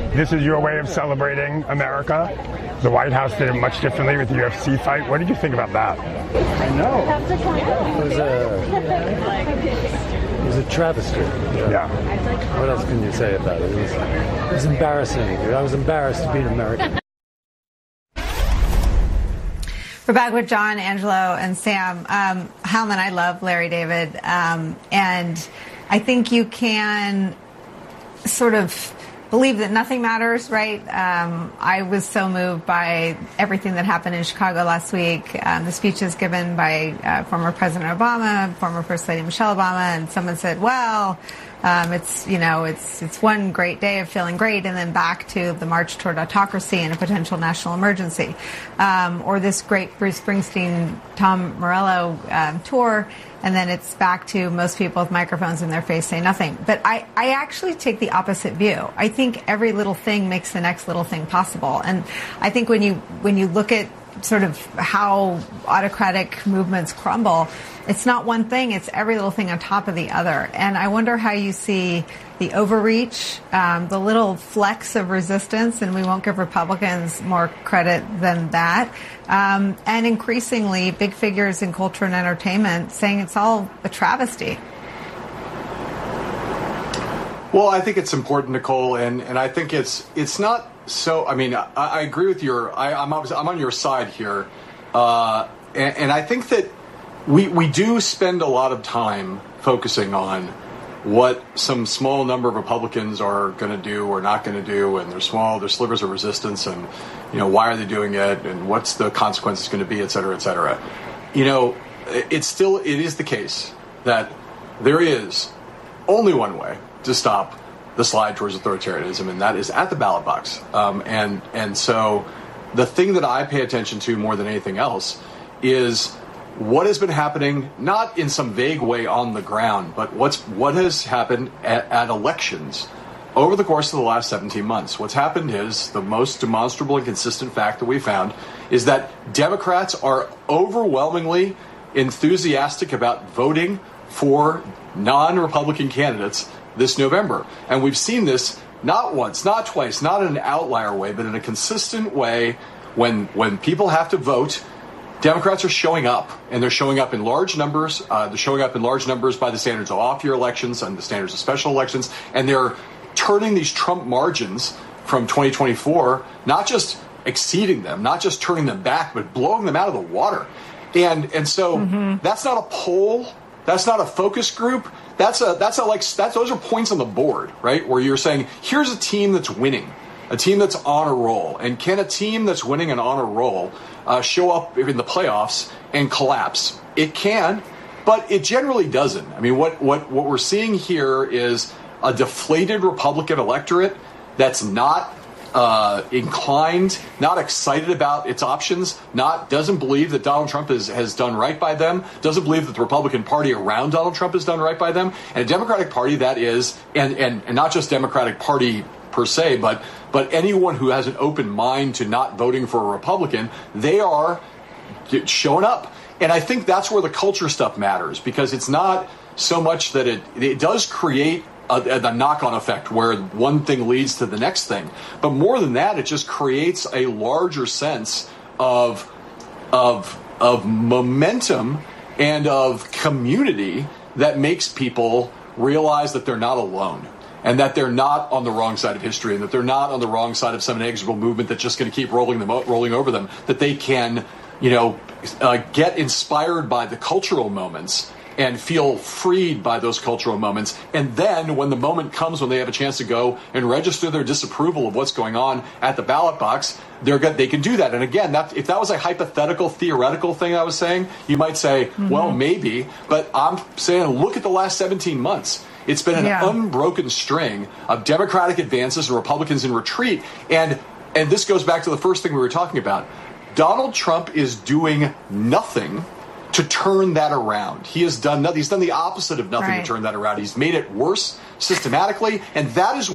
this is your way of celebrating America. The White House did it much differently with the UFC fight. What did you think about that? I know. It was a travesty. Yeah. What else can you say about it? It was embarrassing. I was embarrassed to be an American. We're back with John, Angelo, and Sam. Hellman, I love Larry David. And I think you can sort of believe that nothing matters, right? I was so moved by everything that happened in Chicago last week. The speeches given by former President Obama, former First Lady Michelle Obama, and someone said, well, it's one great day of feeling great, and then back to the march toward autocracy and a potential national emergency. Or this great Bruce Springsteen, Tom Morello tour, and then it's back to most people with microphones in their face say nothing. But I actually take the opposite view. I think every little thing makes the next little thing possible. And I think when you look at sort of how autocratic movements crumble, it's not one thing, it's every little thing on top of the other. And I wonder how you see the overreach, the little flecks of resistance, and we won't give Republicans more credit than that, and increasingly big figures in culture and entertainment saying it's all a travesty. Well, I think it's important, Nicole, and I think it's not so. I mean, I agree with I'm on your side here, and I think that we do spend a lot of time focusing on what some small number of Republicans are going to do or not going to do, and their slivers of resistance, and why are they doing it, and what's the consequences going to be, et cetera, et cetera. It is the case that there is only one way to stop the slide towards authoritarianism, and that is at the ballot box. And so the thing that I pay attention to more than anything else is what has been happening, not in some vague way on the ground, but what has happened at elections over the course of the last 17 months. What's happened is the most demonstrable and consistent fact that we found is that Democrats are overwhelmingly enthusiastic about voting for non-Republican candidates this November. And we've seen this not once, not twice, not in an outlier way, but in a consistent way. When people have to vote, Democrats are showing up, and they're showing up in large numbers. They're showing up in large numbers by the standards of off-year elections and the standards of special elections, and they're turning these Trump margins from 2024, not just exceeding them, not just turning them back, but blowing them out of the water. And so that's not a poll. That's not a focus group. Those are points on the board, right? Where you're saying, here's a team that's winning, a team that's on a roll. And can a team that's winning and on a roll show up in the playoffs and collapse? It can, but it generally doesn't. I mean, what we're seeing here is a deflated Republican electorate that's not inclined, not excited about its options, doesn't believe that Donald Trump has done right by them, doesn't believe that the Republican Party around Donald Trump has done right by them, and a Democratic Party that is, and not just Democratic Party per se, but anyone who has an open mind to not voting for a Republican, they are showing up. And I think that's where the culture stuff matters, because it's not so much that it does create a knock-on effect where one thing leads to the next thing. But more than that, it just creates a larger sense of momentum and of community that makes people realize that they're not alone, and that they're not on the wrong side of history, and that they're not on the wrong side of some inexorable movement that's just going to keep rolling over them, that they can, get inspired by the cultural moments and feel freed by those cultural moments. And then when the moment comes when they have a chance to go and register their disapproval of what's going on at the ballot box, they can do that. And again, if that was a hypothetical, theoretical thing I was saying, you might say, well, maybe. But I'm saying, look at the last 17 months. It's been an unbroken string of Democratic advances and Republicans in retreat. And this goes back to the first thing we were talking about. Donald Trump is doing nothing to turn that around. He's done the opposite of nothing to turn that around. He's made it worse systematically, and that is